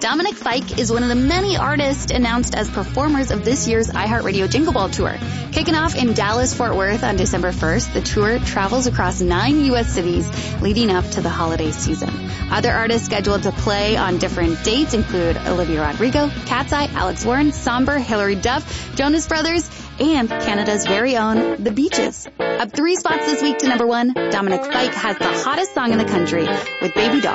Dominic Fike is one of the many artists announced as performers of this year's iHeartRadio Jingle Ball Tour. Kicking off in Dallas-Fort Worth on December 1st, the tour travels across 9 U.S. cities leading up to the holiday season. Other artists scheduled to play on different dates include Olivia Rodrigo, Cat's Eye, Alex Warren, Somber, Hilary Duff, Jonas Brothers, and Canada's very own The Beaches. Up 3 spots this week to number 1, Dominic Fike has the hottest song in the country with Baby Doll.